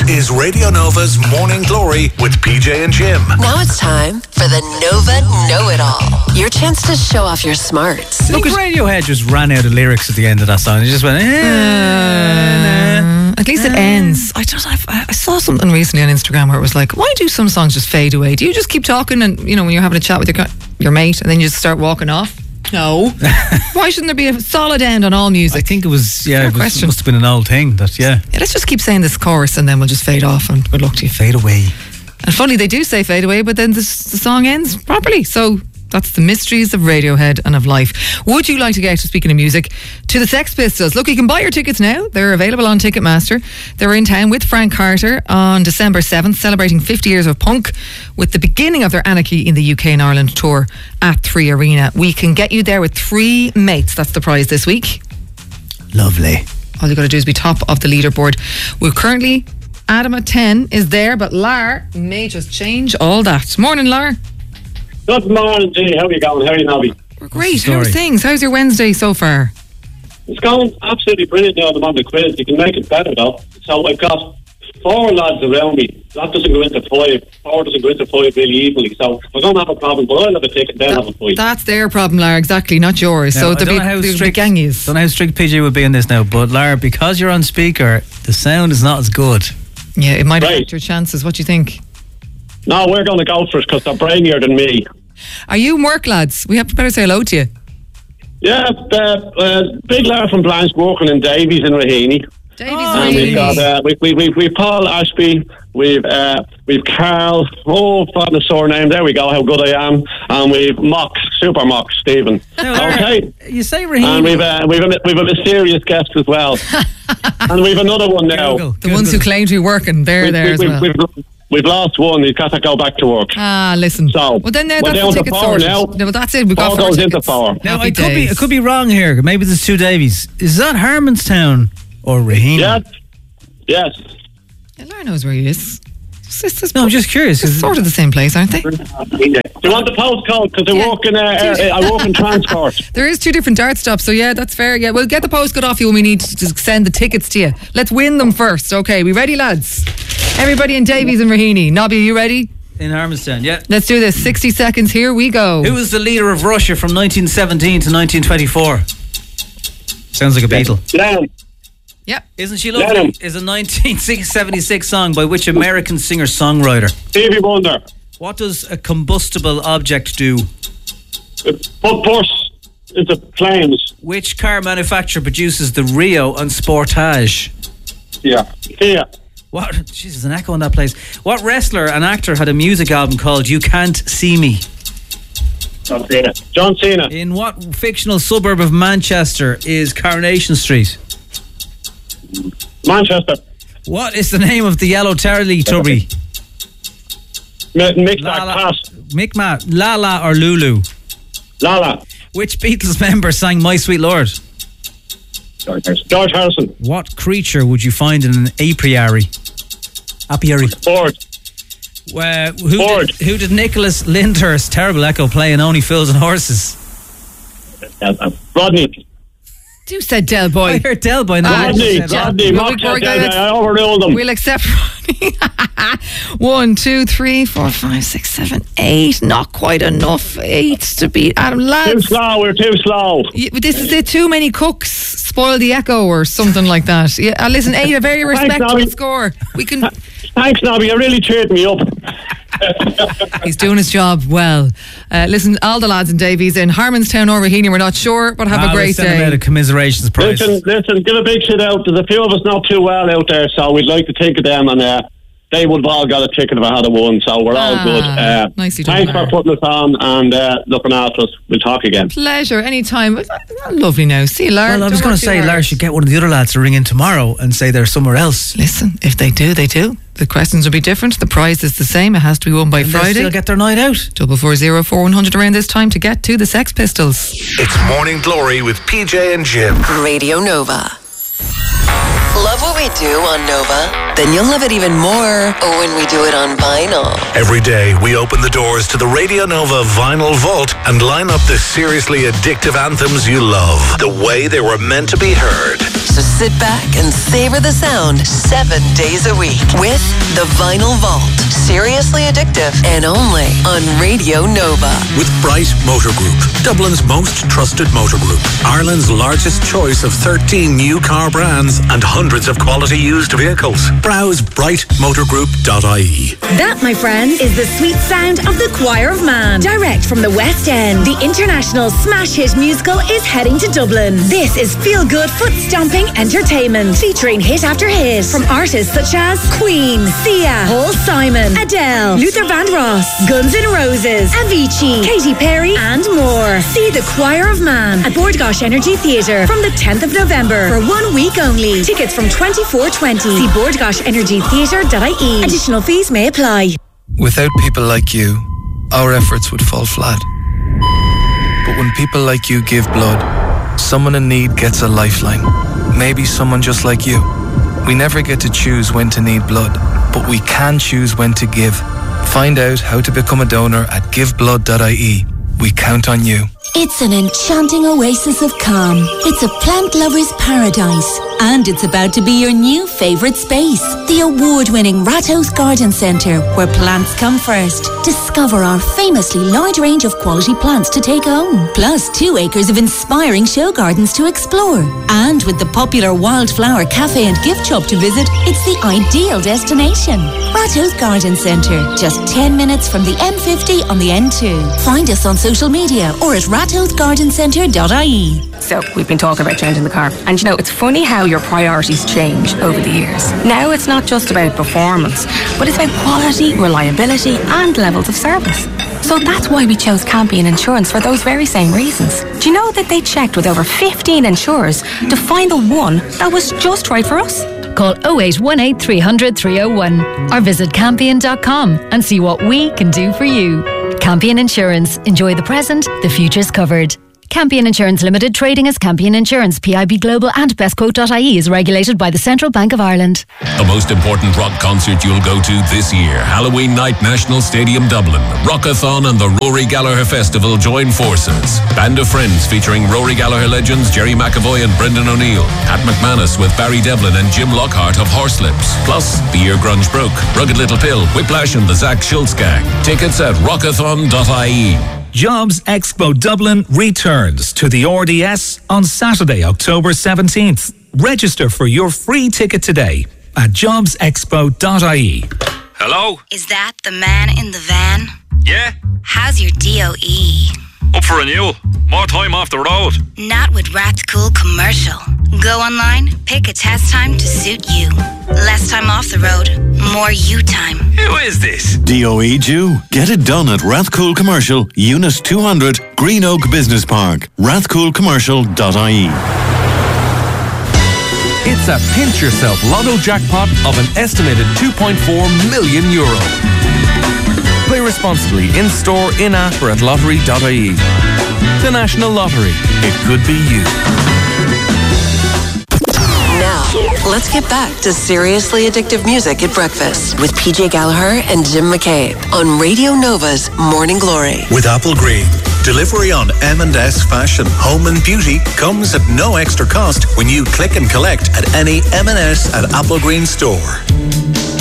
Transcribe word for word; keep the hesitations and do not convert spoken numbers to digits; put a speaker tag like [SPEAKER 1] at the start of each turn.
[SPEAKER 1] is Radio Nova's Morning Glory with P J and Jim.
[SPEAKER 2] Now it's time for the Nova Know-It-All. Your chance to show off your smarts.
[SPEAKER 3] Look, Radiohead just ran out of lyrics at the end of that song. He just went, eh,
[SPEAKER 4] Uh, at least it ends. I just, I, I saw something recently on Instagram where it was like, why do some songs just fade away? Do you just keep talking and, you know, when you're having a chat with your your mate and then you just start walking off? No. Why shouldn't there be a solid end on all music?
[SPEAKER 3] I think it was, yeah,
[SPEAKER 4] Fair
[SPEAKER 3] it was,
[SPEAKER 4] question.
[SPEAKER 3] must have been an old thing that, yeah.
[SPEAKER 4] Yeah, let's just keep saying this chorus and then we'll just fade off and good luck to you.
[SPEAKER 3] Fade away.
[SPEAKER 4] And funny, they do say fade away, but then this, the song ends properly. So that's the mysteries of Radiohead and of life. Would you like to get, speaking of music, to the Sex Pistols? Look, you can buy your tickets now. They're available on Ticketmaster. They're in town with Frank Carter on December seventh, celebrating fifty years of punk with the beginning of their Anarchy in the U K and Ireland tour at Three Arena. We can get you there with three mates. That's the prize this week.
[SPEAKER 3] Lovely.
[SPEAKER 4] All you got to do is be top of the leaderboard. We're currently, Adam at ten is there, but Lar may just change all that. Morning, Lar.
[SPEAKER 5] Good morning, G. How are you going? How are you, Nobby?
[SPEAKER 4] We're great. How's things? How's your Wednesday so far?
[SPEAKER 5] It's going absolutely brilliant now. I'm on the quiz. You can make it better, though. So I've got four lads around me. That doesn't go into five. Four doesn't go into five really evenly. So I don't have a problem, but I'll have a ticket, they'll have a fight.
[SPEAKER 4] That's their problem, Lar, exactly, not yours.
[SPEAKER 3] Now,
[SPEAKER 4] so
[SPEAKER 3] I
[SPEAKER 4] there'll
[SPEAKER 3] don't
[SPEAKER 4] be,
[SPEAKER 3] know how
[SPEAKER 4] there'll be
[SPEAKER 3] strict,
[SPEAKER 4] gangies.
[SPEAKER 3] don't know how strict P J would be on this now, but Lara, because you're on speaker, the sound is not as good.
[SPEAKER 4] Yeah, it might
[SPEAKER 5] Right.
[SPEAKER 4] affect your chances. What do you think?
[SPEAKER 5] No, we're going to go for it because they're brainier than me.
[SPEAKER 4] Are you in work, lads? We have to better say hello to you.
[SPEAKER 5] Yeah, uh, uh, Big Lar from Blanche working in Davies in Raheny.
[SPEAKER 4] Davies
[SPEAKER 5] And we've got uh, we we we we've Paul Ashby, we've uh, we've Carl. Oh, forgotten the surname. There we go. How good I am. And we've Mox, Super Mox, Stephen. Okay.
[SPEAKER 3] You say Raheem.
[SPEAKER 5] And we've uh, we've a, we've a mysterious guest as well. And we've another one now.
[SPEAKER 3] Google,
[SPEAKER 4] the ones who claim to be working, they're
[SPEAKER 5] We've,
[SPEAKER 4] there
[SPEAKER 5] we've,
[SPEAKER 4] as
[SPEAKER 5] we've,
[SPEAKER 4] well.
[SPEAKER 5] we've, we've lost one. He's got to go back to work.
[SPEAKER 4] Ah, listen.
[SPEAKER 5] So,
[SPEAKER 4] well, then uh,
[SPEAKER 5] we're
[SPEAKER 4] that's
[SPEAKER 5] down
[SPEAKER 4] the
[SPEAKER 5] to
[SPEAKER 4] ticket
[SPEAKER 5] four
[SPEAKER 4] sorted.
[SPEAKER 5] now.
[SPEAKER 4] No, but that's it. We've got
[SPEAKER 5] Four
[SPEAKER 4] four
[SPEAKER 5] goes
[SPEAKER 4] tickets.
[SPEAKER 5] into four.
[SPEAKER 3] Now,
[SPEAKER 4] Happy
[SPEAKER 3] I could be
[SPEAKER 4] days.
[SPEAKER 3] I could be wrong here. Maybe there's two Davies. Is that Harmonstown or Raheny?
[SPEAKER 5] Yes. Yes.
[SPEAKER 4] Yeah, Lar knows where he is. It's, it's, it's
[SPEAKER 3] No, I'm just curious.
[SPEAKER 4] it's sort of the same place, aren't they?
[SPEAKER 5] Do you want the postcode? Because I
[SPEAKER 4] Yeah.
[SPEAKER 5] work in uh, uh, I work in transport.
[SPEAKER 4] There is two different dart stops, so yeah, that's fair. Yeah, we'll get the postcode off you when we need to send the tickets to you. Let's win them first. Okay, we ready, lads? Everybody in Davies and Raheny. Nobby, are you ready?
[SPEAKER 3] In Harmonstown, yeah.
[SPEAKER 4] Let's do this. sixty seconds. Here we go.
[SPEAKER 3] Who was the leader of Russia from nineteen seventeen to nineteen twenty-four? Sounds like a Beatle.
[SPEAKER 5] Down.
[SPEAKER 4] Yep.
[SPEAKER 3] Isn't She
[SPEAKER 5] Let
[SPEAKER 3] Lovely?
[SPEAKER 5] him.
[SPEAKER 3] Is a nineteen seventy-six song by which American singer-songwriter?
[SPEAKER 5] Stevie Wonder.
[SPEAKER 3] What does a combustible object do?
[SPEAKER 5] Put burst into flames.
[SPEAKER 3] Which car manufacturer produces the Rio and Sportage?
[SPEAKER 5] Yeah. Yeah.
[SPEAKER 3] What? Jeez, there's an echo in that place. What wrestler and actor had a music album called You Can't See Me?
[SPEAKER 5] John Cena. John Cena.
[SPEAKER 3] In what fictional suburb of Manchester is Coronation Street?
[SPEAKER 5] Manchester.
[SPEAKER 3] What is the name of the yellow Teletubby?
[SPEAKER 5] M- Mix that
[SPEAKER 3] Lala,
[SPEAKER 5] pass.
[SPEAKER 3] Mi'kmaq, Lala or Lulu?
[SPEAKER 5] Lala.
[SPEAKER 3] Which Beatles member sang My Sweet Lord?
[SPEAKER 5] George Harrison. George Harrison.
[SPEAKER 3] What creature would you find in an apiary? Apiary.
[SPEAKER 5] Ford.
[SPEAKER 3] Uh, who,
[SPEAKER 5] Ford.
[SPEAKER 3] did, who did Nicholas Lyndhurst, terrible echo, play in Only Fools and Horses?
[SPEAKER 5] Uh, uh, Rodney.
[SPEAKER 4] You said Del Boy.
[SPEAKER 3] I heard Del by now.
[SPEAKER 5] Rodney.
[SPEAKER 4] yeah.
[SPEAKER 5] Rodney.
[SPEAKER 4] Well,
[SPEAKER 5] Mock
[SPEAKER 4] we- we're
[SPEAKER 5] said
[SPEAKER 4] gonna-
[SPEAKER 5] that. I overruled them.
[SPEAKER 4] We'll accept Ronnie. One, two, three, four, five, six, seven, eight. Not quite enough. Eight to beat Adam.
[SPEAKER 5] Too
[SPEAKER 4] Lads,
[SPEAKER 5] slow. We're too slow.
[SPEAKER 4] y- this is it. Too many cooks spoil the echo or something like that. Yeah, uh, listen, eight, a very
[SPEAKER 5] Thanks,
[SPEAKER 4] respectable
[SPEAKER 5] Nobby.
[SPEAKER 4] score. We can.
[SPEAKER 5] Thanks, Nobby. You really cheered me up.
[SPEAKER 4] He's doing his job well. Uh, listen, all the lads in Davies in Harmonstown or Raheny, we're not sure, but have
[SPEAKER 3] Ah,
[SPEAKER 4] a great
[SPEAKER 3] send them out
[SPEAKER 4] day.
[SPEAKER 3] a commiserations prize.
[SPEAKER 5] Listen, listen, give a big shout out. There's a few of us not too well out there, so we'd like to think of them, and uh, they would have all got a ticket if I had a one, so we're all
[SPEAKER 4] Ah,
[SPEAKER 5] good. Uh,
[SPEAKER 4] nicely done,
[SPEAKER 5] thanks
[SPEAKER 4] Lar.
[SPEAKER 5] for putting us on and uh, looking after us. We'll talk again.
[SPEAKER 4] Pleasure, anytime. Uh, Lovely now. See you, Lar.
[SPEAKER 3] Well, I was
[SPEAKER 4] Don't
[SPEAKER 3] going
[SPEAKER 4] work
[SPEAKER 3] to
[SPEAKER 4] too
[SPEAKER 3] say,
[SPEAKER 4] hard.
[SPEAKER 3] Lars should get one of the other lads to ring in tomorrow and say they're somewhere else.
[SPEAKER 4] Listen, if they do, they do. The questions will be different. The prize is the same. It has to be won by
[SPEAKER 3] And they'll
[SPEAKER 4] Friday.
[SPEAKER 3] still get their night out.
[SPEAKER 4] Double four zero four one hundred around this time to get to the Sex Pistols.
[SPEAKER 1] It's Morning Glory with P J and Jim.
[SPEAKER 2] Radio Nova. Love what we do on Nova? Then you'll love it even more when we do it on vinyl.
[SPEAKER 1] Every day we open the doors to the Radio Nova Vinyl Vault and line up the seriously addictive anthems you love, the way they were meant to be heard.
[SPEAKER 2] So sit back and savor the sound seven days a week with the Vinyl Vault. Seriously addictive and only on Radio Nova.
[SPEAKER 1] With Bright Motor Group, Dublin's most trusted motor group, Ireland's largest choice of thirteen new car brands and hundreds of quality used vehicles. Browse bright motor group dot I E.
[SPEAKER 6] That, my friends, is the sweet sound of the Choir of Man. Direct from the West End, the international smash hit musical is heading to Dublin. This is feel-good, foot-stomping entertainment, featuring hit after hit from artists such as Queen, Sia, Paul Simon, Adele, Luther Vandross, Guns N' Roses, Avicii, Katy Perry, and more. See the Choir of Man at Bord Gáis Energy Theatre from the tenth of November for one week only. Tickets from twenty-four twenty. See bord gáis energy theatre dot I E. Additional fees may apply.
[SPEAKER 7] Without people like you, our efforts would fall flat. But when people like you give blood, someone in need gets a lifeline. Maybe someone just like you. We never get to choose when to need blood, but we can choose when to give. Find out how to become a donor at give blood dot I E. We count on you.
[SPEAKER 8] It's an enchanting oasis of calm. It's a plant lover's paradise. And it's about to be your new favourite space. The award-winning Rathouse Garden Centre, where plants come first. Discover our famously large range of quality plants to take home. Plus two acres of inspiring show gardens to explore. And with the popular Wildflower Cafe and Gift Shop to visit, it's the ideal destination. Rathouse Garden Centre, just ten minutes from the M fifty on the N two. Find us on social media or at rathouse garden centre dot I E.
[SPEAKER 9] So, we've been talking about changing the car. And you know, it's funny how your priorities change over the years. Now it's not just about performance, but it's about quality, reliability, and levels of service. So that's why we chose Campion Insurance for those very same reasons. Do you know that they checked with over fifteen insurers to find the one that was just right for us?
[SPEAKER 10] Call oh eight one eight, three hundred, three oh one or visit campion dot com and see what we can do for you. Campion Insurance. Enjoy the present, the future's covered. Campion Insurance Limited, trading as Campion Insurance, P I B Global and best quote dot I E is regulated by the Central Bank of Ireland.
[SPEAKER 11] The most important rock concert you'll go to this year. Halloween night, National Stadium, Dublin. Rockathon and the Rory Gallagher Festival join forces. Band of Friends featuring Rory Gallagher legends Jerry McAvoy and Brendan O'Neill. Pat McManus with Barry Devlin and Jim Lockhart of Horselips. Plus, The Year Grunge Broke, Rugged Little Pill, Whiplash and the Zach Schultz Gang. Tickets at rockathon dot I E.
[SPEAKER 12] Jobs Expo Dublin returns to the R D S on Saturday, October seventeenth. Register for your free ticket today at jobs expo dot I E.
[SPEAKER 13] Hello?
[SPEAKER 14] Is that the man in the van?
[SPEAKER 13] Yeah?
[SPEAKER 14] How's your D O E?
[SPEAKER 13] Up for renewal. More time off the road.
[SPEAKER 14] Not with Rathcool Commercial. Go online, pick a test time to suit you. Less time off the road, more you time.
[SPEAKER 13] Who is this?
[SPEAKER 15] D O E due. Get it done at Rathcool Commercial, Unit two hundred, Green Oak Business Park. rathcool commercial dot I E.
[SPEAKER 16] It's a pinch yourself lotto jackpot of an estimated two point four million euro. Play responsibly in store, in app or at lottery dot I E. The National Lottery. It could be you.
[SPEAKER 2] Now, let's get back to seriously addictive music at breakfast with P J Gallagher and Jim McCabe on Radio Nova's Morning Glory.
[SPEAKER 1] With Apple Green, delivery on M and S fashion, home and beauty comes at no extra cost when you click and collect at any M and S at Apple Green store.